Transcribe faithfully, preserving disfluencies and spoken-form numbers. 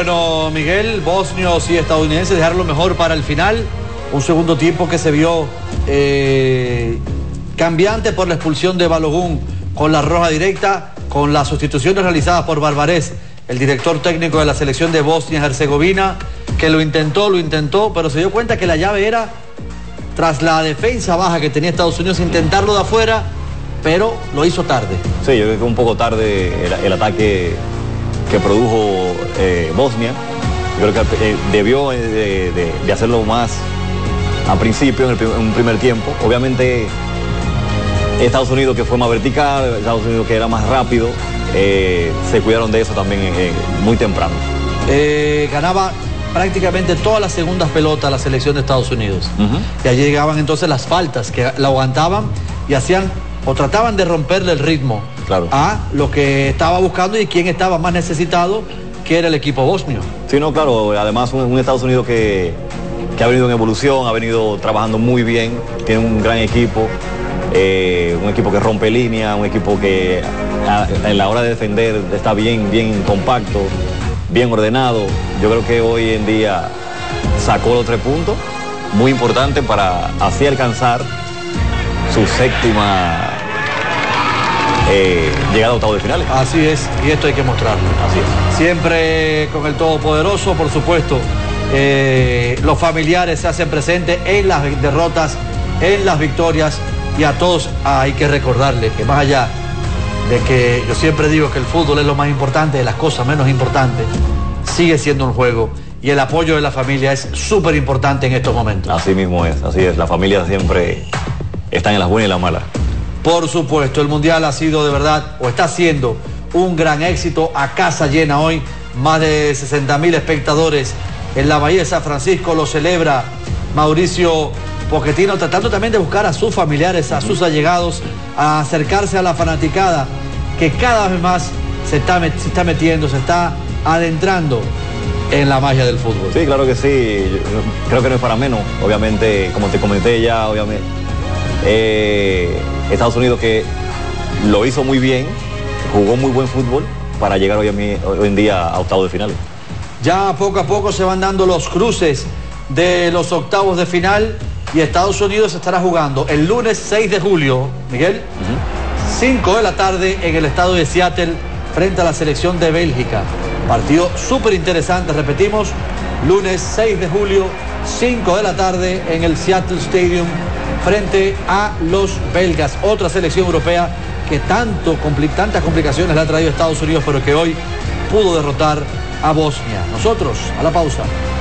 Bueno, Miguel, bosnios y estadounidenses dejaron lo mejor para el final. Un segundo tiempo que se vio eh, cambiante por la expulsión de Balogun con la roja directa, con las sustituciones realizadas por Barbarés, el director técnico de la selección de Bosnia-Herzegovina, que lo intentó, lo intentó, pero se dio cuenta que la llave era, tras la defensa baja que tenía Estados Unidos, intentarlo de afuera, pero lo hizo tarde. Sí, yo creo que un poco tarde el, el ataque que produjo eh, Bosnia. Yo creo que eh, debió de, de, de hacerlo más a principio, en, el, en un primer tiempo. Obviamente Estados Unidos, que fue más vertical, Estados Unidos, que era más rápido, eh, se cuidaron de eso también eh, muy temprano. Eh, ganaba prácticamente todas las segundas pelotas la selección de Estados Unidos. Uh-huh. Y allí llegaban entonces las faltas, que la aguantaban y hacían o trataban de romperle el ritmo, claro, a lo que estaba buscando y quien estaba más necesitado, que era el equipo bosnio. Sí, no, claro, además un, un Estados Unidos que, que ha venido en evolución, ha venido trabajando muy bien, tiene un gran equipo, eh, un equipo que rompe línea, un equipo que a, en la hora de defender está bien, bien compacto, bien ordenado. Yo creo que hoy en día sacó los tres puntos, muy importante para así alcanzar su séptima eh, llegada a octavos de finales. Así es, y esto hay que mostrarlo. Así es. Siempre con el Todopoderoso, por supuesto. Eh, los familiares se hacen presentes en las derrotas, en las victorias, y a todos hay que recordarles que más allá de que yo siempre digo que el fútbol es lo más importante, de las cosas menos importantes, sigue siendo un juego. Y el apoyo de la familia es súper importante en estos momentos. Así mismo es, así es. La familia siempre están en las buenas y las malas. Por supuesto, el Mundial ha sido de verdad, o está siendo un gran éxito, a casa llena hoy, más de sesenta mil espectadores en la Bahía de San Francisco, lo celebra Mauricio Pochettino, tratando también de buscar a sus familiares, a sus allegados, a acercarse a la fanaticada, que cada vez más se está, se está metiendo, se está adentrando en la magia del fútbol. Sí, claro que sí, yo creo que no es para menos, obviamente, como te comenté ya, obviamente. Eh, Estados Unidos, que lo hizo muy bien, jugó muy buen fútbol para llegar hoy, a mí, hoy en día a octavos de finales. Ya poco a poco se van dando los cruces de los octavos de final y Estados Unidos estará jugando el lunes seis de julio, Miguel, uh-huh, cinco de la tarde en el estadio de Seattle frente a la selección de Bélgica. Partido súper interesante, repetimos, lunes seis de julio, cinco de la tarde en el Seattle Stadium frente a los belgas, otra selección europea que tanto, compli tantas complicaciones le ha traído a Estados Unidos, pero que hoy pudo derrotar a Bosnia. Nosotros, a la pausa.